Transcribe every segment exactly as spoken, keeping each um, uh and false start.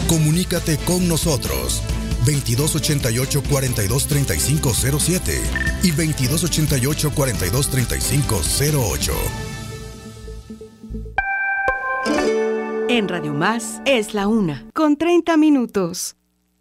Comunícate con nosotros. veintidós ochenta y ocho, cuarenta y dos, treinta y cinco cero siete y veintidós ochenta y ocho, cuarenta y dos, treinta y cinco cero ocho. En Radio Más es la una, con treinta minutos.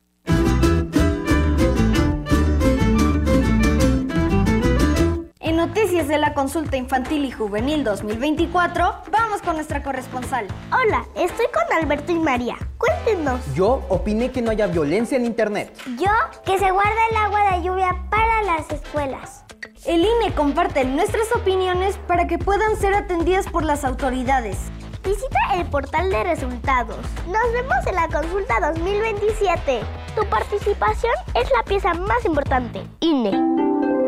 En Noticias de la Consulta Infantil y Juvenil dos mil veinticuatro, vamos con nuestra corresponsal. Hola, estoy con Alberto y María. Cuéntenos. Yo opiné que no haya violencia en Internet. Yo, que se guarda el agua de lluvia para las escuelas. El I N E comparte nuestras opiniones para que puedan ser atendidas por las autoridades. Visita el portal de resultados. Nos vemos en la consulta dos mil veintisiete. Tu participación es la pieza más importante. I N E.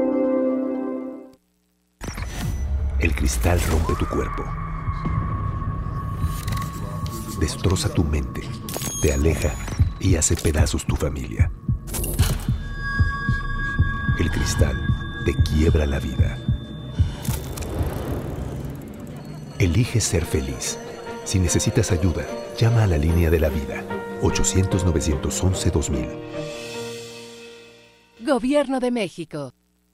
El cristal rompe tu cuerpo. Destroza tu mente, te aleja y hace pedazos tu familia. El cristal te quiebra la vida. Elige ser feliz. Si necesitas ayuda, llama a la línea de la vida, ochocientos, novecientos once, dos mil. Gobierno de México.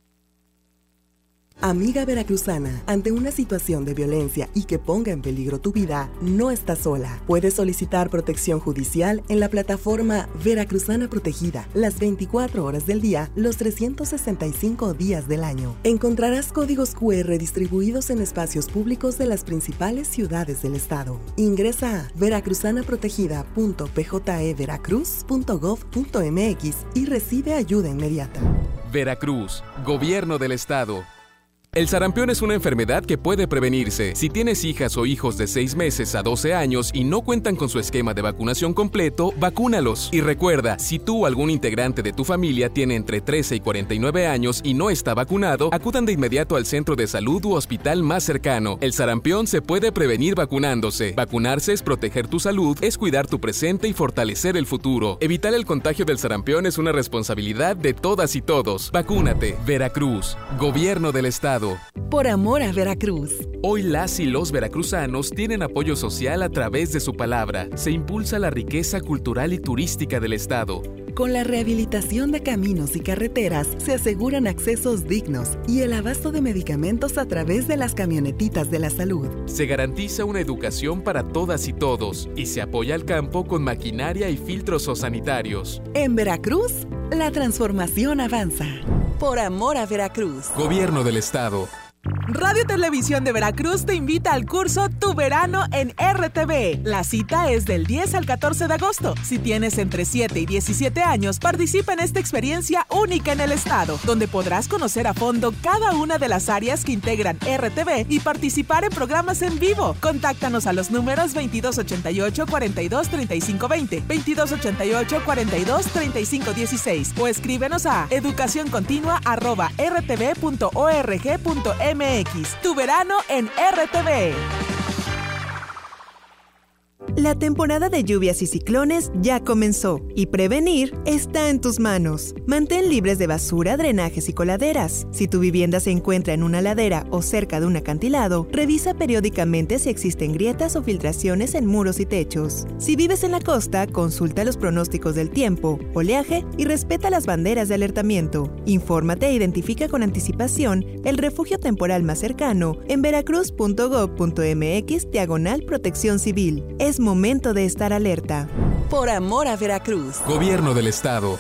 Amiga veracruzana, ante una situación de violencia y que ponga en peligro tu vida, no estás sola. Puedes solicitar protección judicial en la plataforma Veracruzana Protegida, las veinticuatro horas del día, los trescientos sesenta y cinco días del año. Encontrarás códigos cu erre distribuidos en espacios públicos de las principales ciudades del estado. Ingresa a veracruzana protegida punto p j e veracruz punto gov punto m x y recibe ayuda inmediata. Veracruz, Gobierno del Estado. El sarampión es una enfermedad que puede prevenirse. Si tienes hijas o hijos de seis meses a doce años y no cuentan con su esquema de vacunación completo, vacúnalos. Y recuerda, si tú o algún integrante de tu familia tiene entre trece y cuarenta y nueve años y no está vacunado, acudan de inmediato al centro de salud u hospital más cercano. El sarampión se puede prevenir vacunándose. Vacunarse es proteger tu salud, es cuidar tu presente y fortalecer el futuro. Evitar el contagio del sarampión es una responsabilidad de todas y todos. Vacúnate. Veracruz, Gobierno del Estado. Por amor a Veracruz. Hoy las y los veracruzanos tienen apoyo social a través de su palabra. Se impulsa la riqueza cultural y turística del estado. Con la rehabilitación de caminos y carreteras, se aseguran accesos dignos y el abasto de medicamentos a través de las camionetitas de la salud. Se garantiza una educación para todas y todos y se apoya al campo con maquinaria y filtros sanitarios. En Veracruz, la transformación avanza. Por amor a Veracruz. Gobierno del Estado. Radio Televisión de Veracruz te invita al curso Tu Verano en R T V. La cita es del diez al catorce de agosto. Si tienes entre siete y diecisiete años, participa en esta experiencia única en el estado, donde podrás conocer a fondo cada una de las áreas que integran R T V y participar en programas en vivo. Contáctanos a los números veintidós ochenta y ocho, cuarenta y dos, treinta y cinco veinte, veintidós ochenta y ocho, cuarenta y dos, treinta y cinco dieciséis o escríbenos a educacioncontinua arroba r t v punto org punto m x. Tu verano en R T V. La temporada de lluvias y ciclones ya comenzó y prevenir está en tus manos. Mantén libres de basura, drenajes y coladeras. Si tu vivienda se encuentra en una ladera o cerca de un acantilado, revisa periódicamente si existen grietas o filtraciones en muros y techos. Si vives en la costa, consulta los pronósticos del tiempo, oleaje y respeta las banderas de alertamiento. Infórmate e identifica con anticipación el refugio temporal más cercano en veracruz punto gov punto m x diagonal protección civil. Es momento de estar alerta. Por amor a Veracruz. Gobierno del Estado.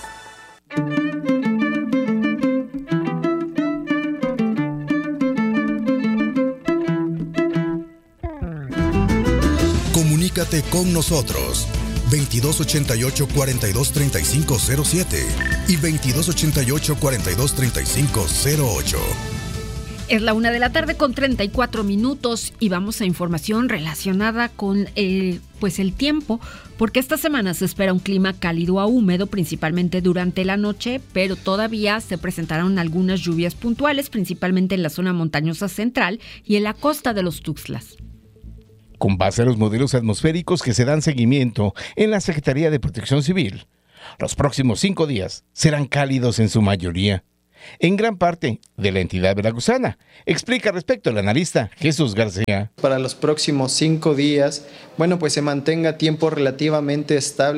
Comunícate con nosotros. veintidós ochenta y ocho, cuarenta y dos, treinta y cinco cero siete y veintidós ochenta y ocho, cuarenta y dos, treinta y cinco cero ocho. Es la una de la tarde con treinta y cuatro minutos y vamos a información relacionada con el, pues el tiempo, porque esta semana se espera un clima cálido a húmedo, principalmente durante la noche, pero todavía se presentarán algunas lluvias puntuales, principalmente en la zona montañosa central y en la costa de los Tuxtlas. Con base a los modelos atmosféricos que se dan seguimiento en la Secretaría de Protección Civil, los próximos cinco días serán cálidos en su mayoría en gran parte de la entidad veracruzana. Explica respecto el analista Jesús García. Para los próximos cinco días, bueno, pues se mantenga tiempo relativamente estable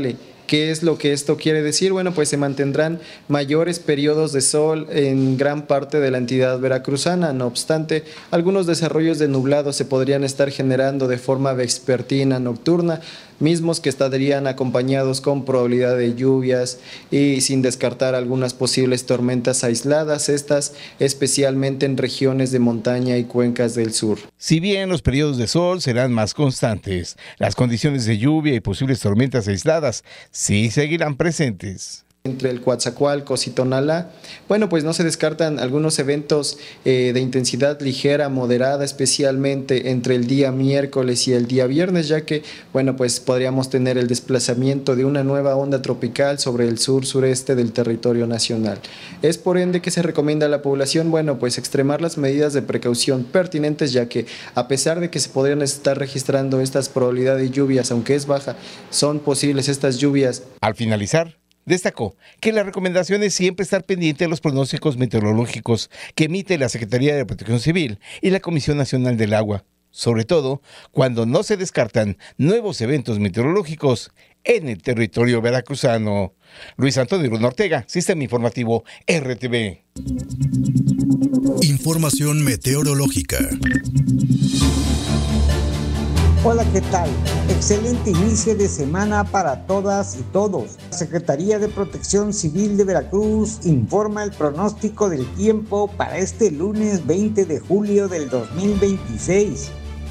¿Qué es lo que esto quiere decir? Bueno, pues se mantendrán mayores periodos de sol en gran parte de la entidad veracruzana. No obstante, algunos desarrollos de nublado se podrían estar generando de forma vespertina nocturna, mismos que estarían acompañados con probabilidad de lluvias y sin descartar algunas posibles tormentas aisladas, estas especialmente en regiones de montaña y cuencas del sur. Si bien los periodos de sol serán más constantes, las condiciones de lluvia y posibles tormentas aisladas sí seguirán presentes. Entre el Coatzacoalcos y Tonalá, bueno, pues no se descartan algunos eventos eh, de intensidad ligera, moderada, especialmente entre el día miércoles y el día viernes, ya que, bueno, pues podríamos tener el desplazamiento de una nueva onda tropical sobre el sur-sureste del territorio nacional. Es por ende que se recomienda a la población, bueno, pues extremar las medidas de precaución pertinentes, ya que a pesar de que se podrían estar registrando estas probabilidades de lluvias, aunque es baja, son posibles estas lluvias. Al finalizar, destacó que la recomendación es siempre estar pendiente de los pronósticos meteorológicos que emite la Secretaría de Protección Civil y la Comisión Nacional del Agua, sobre todo cuando no se descartan nuevos eventos meteorológicos en el territorio veracruzano. Luis Antonio Bruno Ortega, Sistema Informativo R T V. Información meteorológica. Hola, ¿qué tal? Excelente inicio de semana para todas y todos. La Secretaría de Protección Civil de Veracruz informa el pronóstico del tiempo para este lunes veinte de julio del dos mil veintiséis.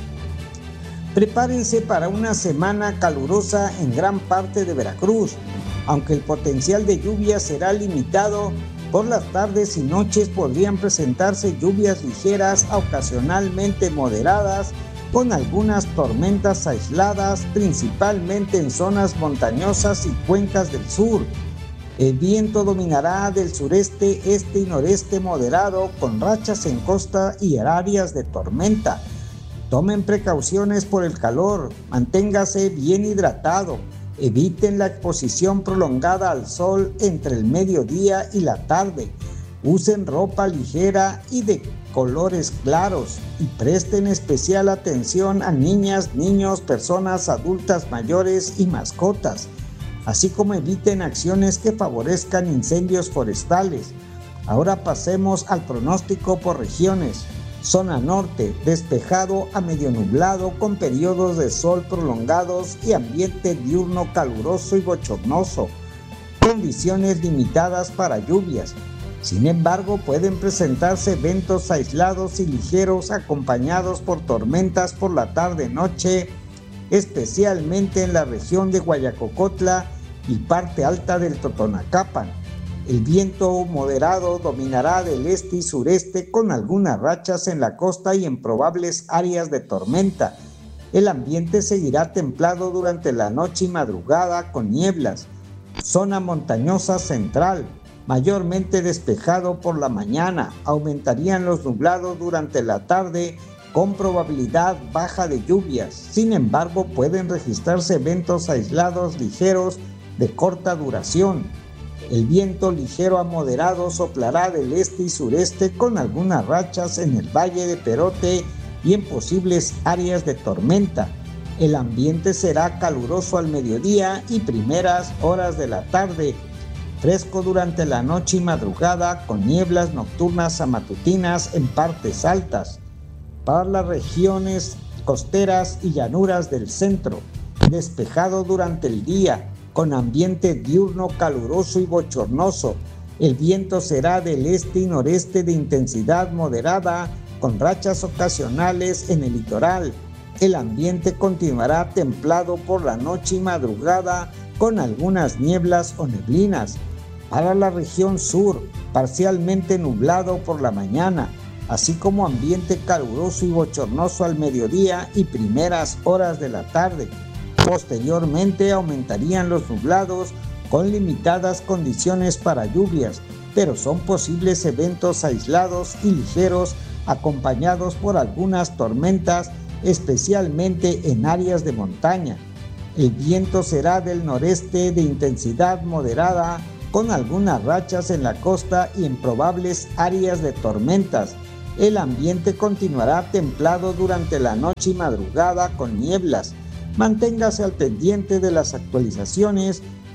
Prepárense para una semana calurosa en gran parte de Veracruz, aunque el potencial de lluvia será limitado. Por las tardes y noches podrían presentarse lluvias ligeras a ocasionalmente moderadas, con algunas tormentas aisladas, principalmente en zonas montañosas y cuencas del sur. El viento dominará del sureste, este y noreste moderado, con rachas en costa y áreas de tormenta. Tomen precauciones por el calor, manténgase bien hidratado, eviten la exposición prolongada al sol entre el mediodía y la tarde. Usen ropa ligera y de colores claros y presten especial atención a niñas, niños, personas adultas mayores y mascotas, así como eviten acciones que favorezcan incendios forestales. Ahora pasemos al pronóstico por regiones. Zona norte, despejado a medio nublado con periodos de sol prolongados y ambiente diurno caluroso y bochornoso. Condiciones limitadas para lluvias. Sin embargo, pueden presentarse eventos aislados y ligeros acompañados por tormentas por la tarde-noche, especialmente en la región de Guayacocotla y parte alta del Totonacapan. El viento moderado dominará del este y sureste con algunas rachas en la costa y en probables áreas de tormenta. El ambiente seguirá templado durante la noche y madrugada con nieblas. Zona montañosa central, mayormente despejado por la mañana, aumentarían los nublados durante la tarde con probabilidad baja de lluvias. Sin embargo, pueden registrarse eventos aislados ligeros de corta duración. El viento ligero a moderado soplará del este y sureste con algunas rachas en el Valle de Perote y en posibles áreas de tormenta. El ambiente será caluroso al mediodía y primeras horas de la tarde, fresco durante la noche y madrugada con nieblas nocturnas a matutinas en partes altas. Para las regiones costeras y llanuras del centro, despejado durante el día, con ambiente diurno caluroso y bochornoso. El viento será del este y noreste de intensidad moderada, con rachas ocasionales en el litoral. El ambiente continuará templado por la noche y madrugada, con algunas nieblas o neblinas. Para la región sur, parcialmente nublado por la mañana, así como ambiente caluroso y bochornoso al mediodía y primeras horas de la tarde. Posteriormente aumentarían los nublados con limitadas condiciones para lluvias, pero son posibles eventos aislados y ligeros acompañados por algunas tormentas, especialmente en áreas de montaña. El viento será del noreste de intensidad moderada, con algunas rachas en la costa y en probables áreas de tormentas. El ambiente continuará templado durante la noche y madrugada con nieblas. Manténgase al pendiente de las actualizaciones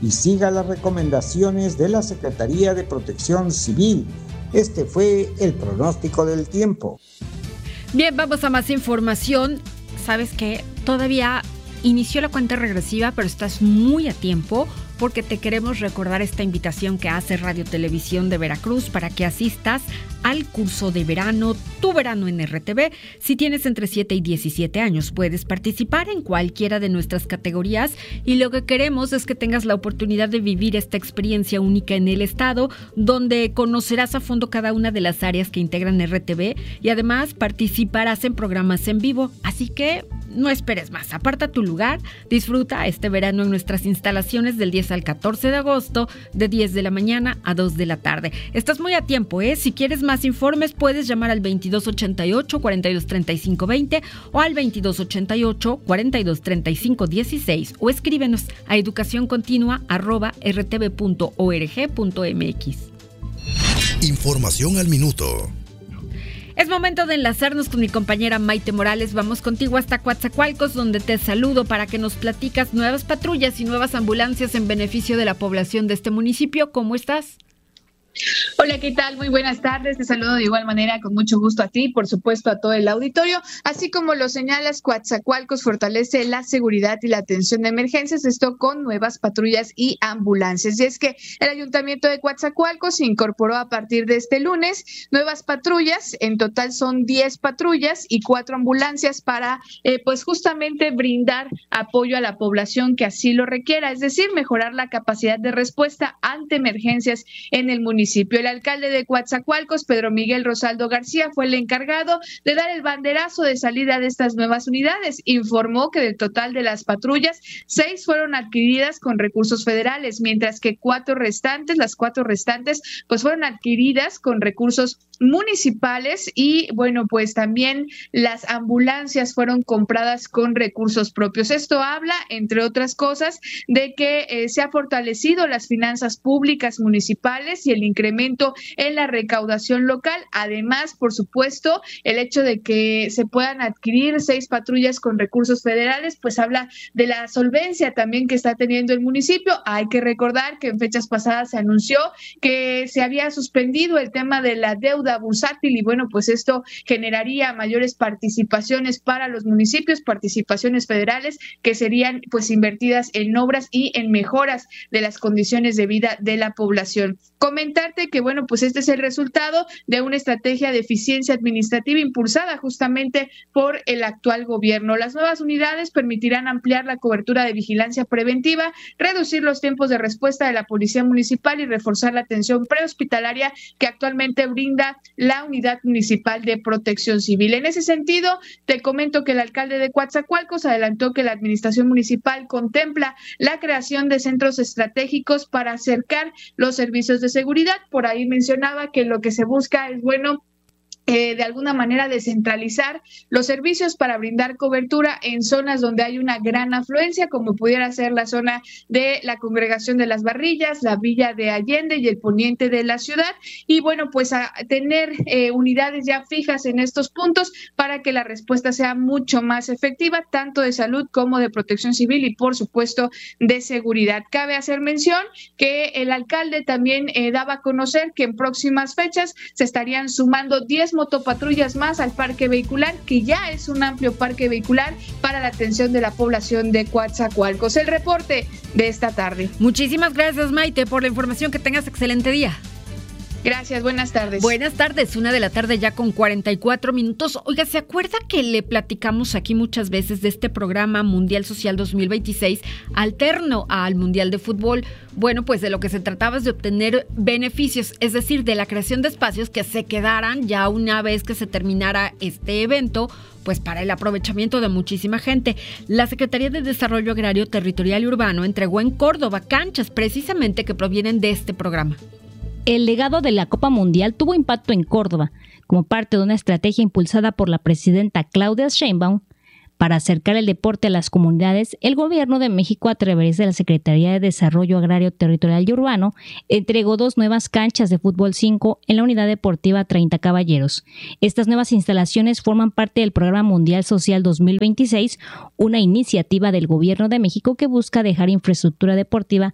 y siga las recomendaciones de la Secretaría de Protección Civil. Este fue el pronóstico del tiempo. Bien, vamos a más información. ¿Sabes qué? Todavía inició la cuenta regresiva, pero estás muy a tiempo porque te queremos recordar esta invitación que hace Radio Televisión de Veracruz para que asistas al curso de verano, Tu Verano en R T V. Si tienes entre siete y diecisiete años, puedes participar en cualquiera de nuestras categorías y lo que queremos es que tengas la oportunidad de vivir esta experiencia única en el estado, donde conocerás a fondo cada una de las áreas que integran R T V y además participarás en programas en vivo. Así que no esperes más, aparta tu lugar, disfruta este verano en nuestras instalaciones del diez al catorce de agosto, de diez de la mañana a dos de la tarde. Estás muy a tiempo, ¿eh? Si quieres más informes, puedes llamar al veintidós ochenta y ocho, cuarenta y dos treinta y cinco veinte o al veintidós ochenta y ocho, cuarenta y dos treinta y cinco dieciséis o escríbenos a educacioncontinua arroba r t v punto org punto m x. Información al minuto. Es momento de enlazarnos con mi compañera Maite Morales. Vamos contigo hasta Coatzacoalcos, donde te saludo para que nos platicas nuevas patrullas y nuevas ambulancias en beneficio de la población de este municipio. ¿Cómo estás? Hola, ¿qué tal? Muy buenas tardes. Te saludo de igual manera con mucho gusto a ti, por supuesto a todo el auditorio. Así como lo señalas, Coatzacoalcos fortalece la seguridad y la atención de emergencias, esto con nuevas patrullas y ambulancias. Y es que el Ayuntamiento de Coatzacoalcos incorporó a partir de este lunes nuevas patrullas. En total son diez patrullas y cuatro ambulancias para eh, pues justamente brindar apoyo a la población que así lo requiera, es decir, mejorar la capacidad de respuesta ante emergencias en el municipio. El alcalde de Coatzacoalcos, Pedro Miguel Rosaldo García, fue el encargado de dar el banderazo de salida de estas nuevas unidades. Informó que del total de las patrullas, seis fueron adquiridas con recursos federales, mientras que cuatro restantes, las cuatro restantes, pues fueron adquiridas con recursos municipales y bueno, pues también las ambulancias fueron compradas con recursos propios. Esto habla, entre otras cosas, de que eh, se ha fortalecido las finanzas públicas municipales y el incremento en la recaudación local. Además, por supuesto, el hecho de que se puedan adquirir seis patrullas con recursos federales, pues habla de la solvencia también que está teniendo el municipio. Hay que recordar que en fechas pasadas se anunció que se había suspendido el tema de la deuda bursátil y bueno, pues esto generaría mayores participaciones para los municipios, participaciones federales que serían pues invertidas en obras y en mejoras de las condiciones de vida de la población. Comentarte que bueno, pues este es el resultado de una estrategia de eficiencia administrativa impulsada justamente por el actual gobierno. Las nuevas unidades permitirán ampliar la cobertura de vigilancia preventiva, reducir los tiempos de respuesta de la Policía Municipal y reforzar la atención prehospitalaria que actualmente brinda la Unidad Municipal de Protección Civil. En ese sentido, te comento que el alcalde de Coatzacoalcos adelantó que la administración municipal contempla la creación de centros estratégicos para acercar los servicios de seguridad. Por ahí mencionaba que lo que se busca es, bueno, Eh, de alguna manera descentralizar los servicios para brindar cobertura en zonas donde hay una gran afluencia, como pudiera ser la zona de la Congregación de las Barrillas, la Villa de Allende y el poniente de la ciudad, y bueno, pues a tener eh, unidades ya fijas en estos puntos para que la respuesta sea mucho más efectiva, tanto de salud como de protección civil y por supuesto de seguridad. Cabe hacer mención que el alcalde también eh, daba a conocer que en próximas fechas se estarían sumando diez motopatrullas más al parque vehicular, que ya es un amplio parque vehicular para la atención de la población de Coatzacoalcos. El reporte de esta tarde. Muchísimas gracias, Maite, por la información. Que tengas excelente día. Gracias, buenas tardes. Buenas tardes, una de la tarde ya con cuarenta y cuatro minutos. Oiga, ¿se acuerda que le platicamos aquí muchas veces de este programa Mundial Social dos mil veintiséis, alterno al Mundial de Fútbol? Bueno, pues de lo que se trataba es de obtener beneficios, es decir, de la creación de espacios que se quedaran ya una vez que se terminara este evento, pues para el aprovechamiento de muchísima gente. La Secretaría de Desarrollo Agrario, Territorial y Urbano entregó en Córdoba canchas precisamente que provienen de este programa. El legado de la Copa Mundial tuvo impacto en Córdoba, como parte de una estrategia impulsada por la presidenta Claudia Sheinbaum para acercar el deporte a las comunidades. El Gobierno de México, a través de la Secretaría de Desarrollo Agrario, Territorial y Urbano, entregó dos nuevas canchas de fútbol cinco en la Unidad Deportiva treinta Caballeros. Estas nuevas instalaciones forman parte del Programa Mundial Social dos mil veintiséis, una iniciativa del Gobierno de México que busca dejar infraestructura deportiva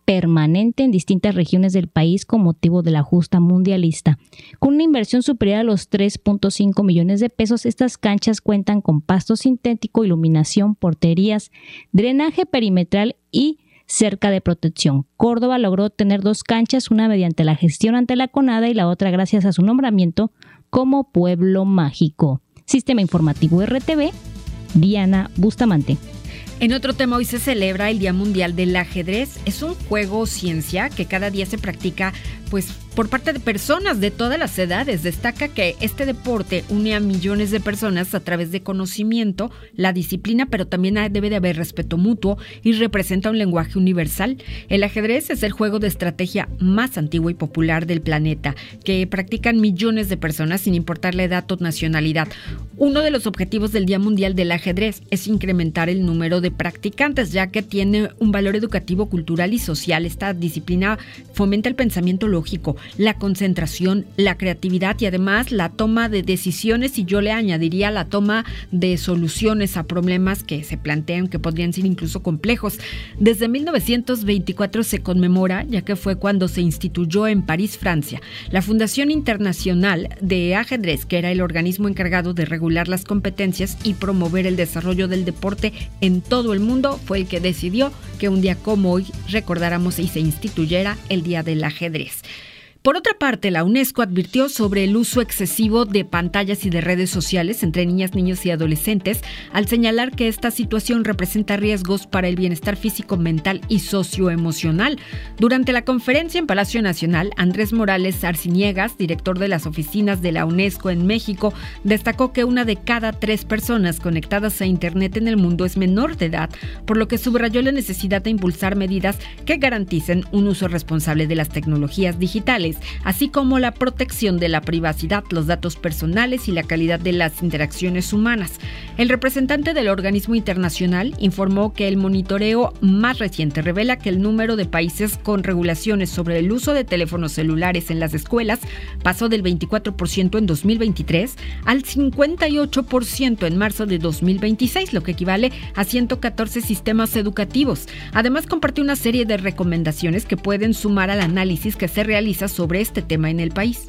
permanente en distintas regiones del país con motivo de la justa mundialista. Con una inversión superior a los tres punto cinco millones de pesos, estas canchas cuentan con pasto sintético, iluminación, porterías, drenaje perimetral y cerca de protección. Córdoba logró tener dos canchas, una mediante la gestión ante la CONADE y la otra gracias a su nombramiento como Pueblo Mágico. Sistema Informativo R T V, Diana Bustamante. En otro tema, hoy se celebra el Día Mundial del Ajedrez. Es un juego o ciencia que cada día se practica pues, por parte de personas de todas las edades. Destaca que este deporte une a millones de personas a través de conocimiento, la disciplina, pero también debe de haber respeto mutuo y representa un lenguaje universal. El ajedrez es el juego de estrategia más antiguo y popular del planeta, que practican millones de personas sin importar la edad o nacionalidad. Uno de los objetivos del Día Mundial del Ajedrez es incrementar el número de practicantes, ya que tiene un valor educativo, cultural y social. Esta disciplina fomenta el pensamiento lógico, la concentración, la creatividad y además la toma de decisiones, y yo le añadiría la toma de soluciones a problemas que se plantean, que podrían ser incluso complejos. Desde mil novecientos veinticuatro se conmemora, ya que fue cuando se instituyó en París, Francia, la Fundación Internacional de Ajedrez, que era el organismo encargado de regular las competencias y promover el desarrollo del deporte en todo el mundo. Fue el que decidió que un día como hoy recordáramos y se instituyera el Día del Ajedrez. Por otra parte, la UNESCO advirtió sobre el uso excesivo de pantallas y de redes sociales entre niñas, niños y adolescentes, al señalar que esta situación representa riesgos para el bienestar físico, mental y socioemocional. Durante la conferencia en Palacio Nacional, Andrés Morales Arciniegas, director de las oficinas de la UNESCO en México, destacó que una de cada tres personas conectadas a Internet en el mundo es menor de edad, por lo que subrayó la necesidad de impulsar medidas que garanticen un uso responsable de las tecnologías digitales, así como la protección de la privacidad, los datos personales y la calidad de las interacciones humanas. El representante del organismo internacional informó que el monitoreo más reciente revela que el número de países con regulaciones sobre el uso de teléfonos celulares en las escuelas pasó del veinticuatro por ciento en dos mil veintitrés al cincuenta y ocho por ciento en marzo de dos mil veintiséis, lo que equivale a ciento catorce sistemas educativos. Además, compartió una serie de recomendaciones que pueden sumar al análisis que se realiza sobre sobre este tema en el país.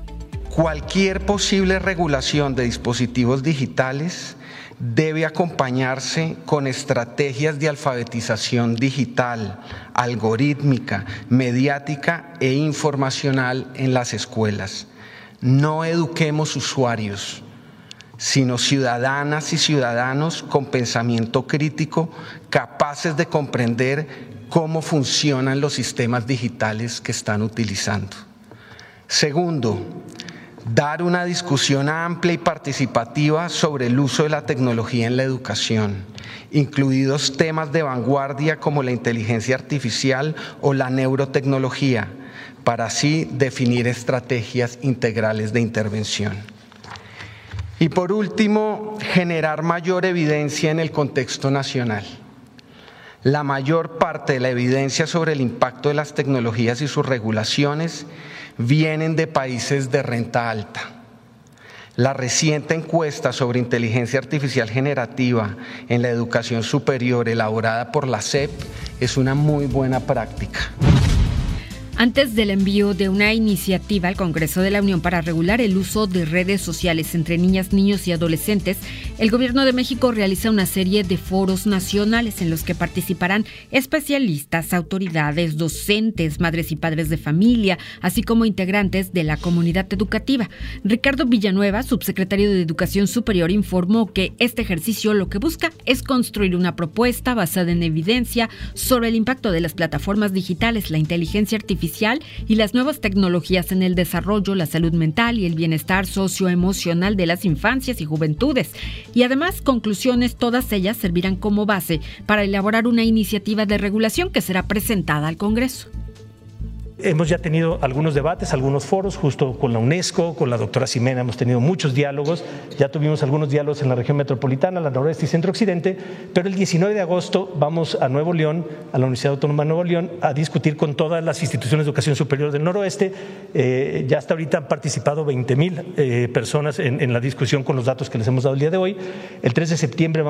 Cualquier posible regulación de dispositivos digitales debe acompañarse con estrategias de alfabetización digital, algorítmica, mediática e informacional en las escuelas. No eduquemos usuarios, sino ciudadanas y ciudadanos con pensamiento crítico, capaces de comprender cómo funcionan los sistemas digitales que están utilizando. Segundo, dar una discusión amplia y participativa sobre el uso de la tecnología en la educación, incluidos temas de vanguardia como la inteligencia artificial o la neurotecnología, para así definir estrategias integrales de intervención. Y por último, generar mayor evidencia en el contexto nacional. La mayor parte de la evidencia sobre el impacto de las tecnologías y sus regulaciones vienen de países de renta alta. La reciente encuesta sobre inteligencia artificial generativa en la educación superior elaborada por la S E P es una muy buena práctica. Antes del envío de una iniciativa al Congreso de la Unión para regular el uso de redes sociales entre niñas, niños y adolescentes, el Gobierno de México realiza una serie de foros nacionales en los que participarán especialistas, autoridades, docentes, madres y padres de familia, así como integrantes de la comunidad educativa. Ricardo Villanueva, subsecretario de Educación Superior, informó que este ejercicio lo que busca es construir una propuesta basada en evidencia sobre el impacto de las plataformas digitales, la inteligencia artificial y las nuevas tecnologías en el desarrollo, la salud mental y el bienestar socioemocional de las infancias y juventudes. Y además, conclusiones, todas ellas servirán como base para elaborar una iniciativa de regulación que será presentada al Congreso. Hemos ya tenido algunos debates, algunos foros, justo con la UNESCO, con la doctora Ximena, hemos tenido muchos diálogos, ya tuvimos algunos diálogos en la región metropolitana, la noroeste y centro-occidente, pero el diecinueve de agosto vamos a Nuevo León, a la Universidad Autónoma de Nuevo León, a discutir con todas las instituciones de educación superior del noroeste. Eh, ya hasta ahorita han participado veinte mil eh, personas en, en la discusión con los datos que les hemos dado el día de hoy. El tres de septiembre